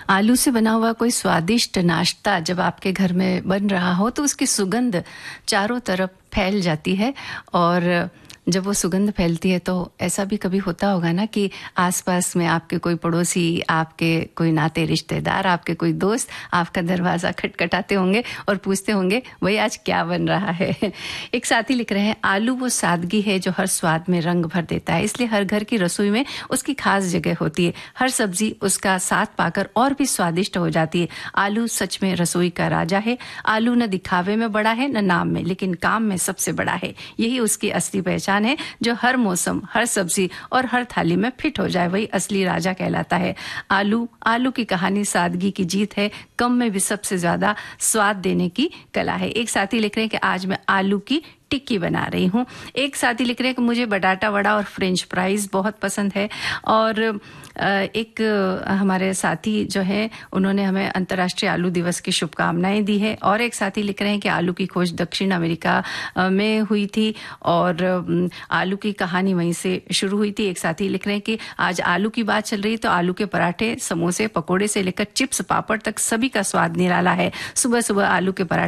आलू से बना हुआ कोई स्वादिष्ट नाश्ता जब आपके घर में बन रहा हो तो उसकी सुगंध चारों तरफ फैल जाती है। और जब वो सुगंध फैलती है तो ऐसा भी कभी होता होगा ना कि आसपास में आपके कोई पड़ोसी, आपके कोई नाते रिश्तेदार, आपके कोई दोस्त आपका दरवाज़ा खटखटाते होंगे और पूछते होंगे भाई आज क्या बन रहा है। एक साथी लिख रहे हैं, आलू वो सादगी है जो हर स्वाद में रंग भर देता है, इसलिए हर घर की रसोई में उसकी खास जगह होती है। हर सब्जी उसका साथ पाकर और भी स्वादिष्ट हो जाती है। आलू सच में रसोई का राजा है। आलू न दिखावे में बड़ा है न नाम में, लेकिन काम में सबसे बड़ा है। यही उसकी असली पहचान है, जो हर मौसम, हर सब्जी और हर थाली में फिट हो जाए, वही असली राजा कहलाता है। आलू की कहानी सादगी की जीत है, कम में भी सबसे ज्यादा स्वाद देने की कला है। एक साथी लिख रहे हैं कि आज मैं आलू की टिक्की बना रही हूँ। एक साथी लिख रहे हैं कि मुझे बटाटा वड़ा और फ्रेंच फ्राइज बहुत पसंद है। और एक हमारे साथी जो है उन्होंने हमें अंतर्राष्ट्रीय आलू दिवस की शुभकामनाएं दी है। और एक साथी लिख रहे हैं कि आलू की खोज दक्षिण अमेरिका में हुई थी और आलू की कहानी वहीं से शुरू हुई थी। एक साथी लिख रहे हैं कि आज आलू की बात चल रही है तो आलू के पराठे, समोसे, पकोड़े से लेकर चिप्स, पापड़ तक सभी का स्वाद निराला है। सुबह सुबह आलू के पराठे